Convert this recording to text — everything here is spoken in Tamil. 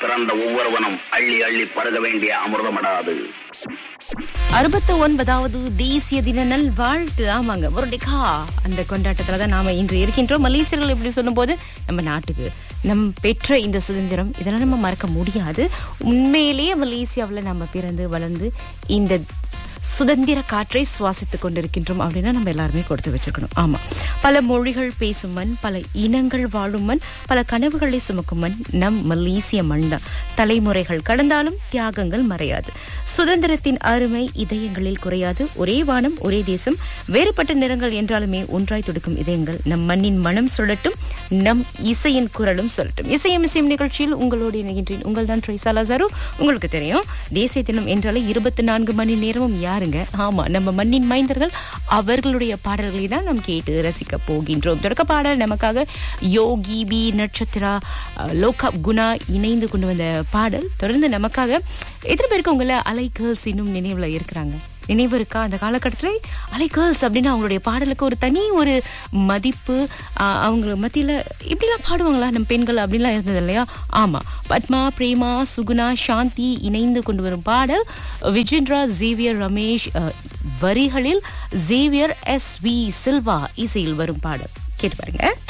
பிறந்த ஒவ்வொருவனும் அள்ளி அள்ளி பருக வேண்டிய அமிர்தமடாது. 69வது தேசிய தின நல் வாழ்த்து. ஆமாங்க, முரடிக்கா அந்த கொண்டாட்டத்துல தான் நாம இன்று இருக்கின்றோம். மலேசியர்கள் இப்படி சொல்லும் போது நம்ம நாட்டுக்கு நம் பெற்ற இந்த சுதந்திரம் இதெல்லாம் நம்ம மறக்க முடியாது. உண்மையிலேயே மலேசியாவில் நம்ம பிறந்து வளர்ந்து இந்த சுதந்திர காற்றை சுவாசித்துக் கொண்டிருக்கின்றோம் அப்படின்னா நம்ம எல்லாருமே கொடுத்து வச்சிருக்கணும். ஆமா, பல மொழிகள் பேசும் மண், பல இனங்கள் வாழும் மண், பல கனவுகளை சுமக்கும் மண் நம் மலேசிய மண் தான். தலைமுறைகள் கடந்தாலும் தியாகங்கள் மறையாது. சுதந்திரத்தின் அருமை இதயங்களில் குறையாது. ஒரே வானம் ஒரே தேசம், வேறுபட்ட நிறங்கள் என்றாலுமே ஒன்றாய் துடிக்கும் இதயங்கள். நம் மண்ணின் மனம் சொல்லட்டும், நம் இசையின் குரலும் சொல்லட்டும். இசையும் இசையும் நிகழ்ச்சியில் உங்களோடு இணைகின்றேன். உங்கள் தான் ட்ரைசா லாசாரு. உங்களுக்கு தெரியும், தேசிய தினம் என்றாலே 24 மணி நேரமும் யாருங்க? ஆமா, நம்ம மண்ணின் மைந்தர்கள். அவர்களுடைய பாடல்களை தான் நாம் கேட்டு ரசிக்க போகின்றோம். தொடக்க பாடல் நமக்காக யோகி பி, நட்சத்திரா, லோகா குணா இணைந்து கொண்டு வந்த பாடல். தொடர்ந்து நமக்காக எத்தனை பேருக்கு உங்களை அலை கேர்ள்ஸ் இன்னும் நினைவுல இருக்கிறாங்க? நினைவு இருக்கா? அந்த காலகட்டத்தில் அலை கேர்ள்ஸ் அப்படின்னா அவங்களுடைய பாடலுக்கு ஒரு தனி ஒரு மதிப்பு, அவங்க மத்தியில இப்படிலாம் பாடுவாங்களா நம்ம பெண்கள் அப்படின்லாம் இருந்தது இல்லையா? ஆமா, பத்மா, பிரேமா, சுகுணா, சாந்தி இணைந்து கொண்டு வரும் பாடல். விஜேந்திரா, ஜேவியர் ரமேஷ் வரிகளில், ஜேவியர் எஸ் வி சில்வா இசையில் வரும் பாடல். கேட்டு பாருங்க.